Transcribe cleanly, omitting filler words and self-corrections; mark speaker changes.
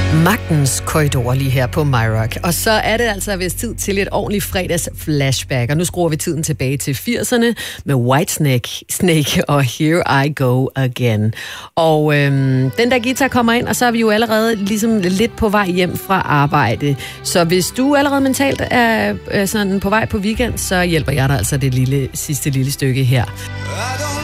Speaker 1: Magtens korridor lige her på MyRock. Og så er det altså vist tid til et ordentligt fredags flashback. Og nu skruer vi tiden tilbage til 80'erne med Whitesnake og Here I Go Again. Og den der guitar kommer ind, og så er vi jo allerede ligesom lidt på vej hjem fra arbejde. Så hvis du allerede mentalt er sådan på vej på weekend, så hjælper jeg dig altså det sidste lille stykke her.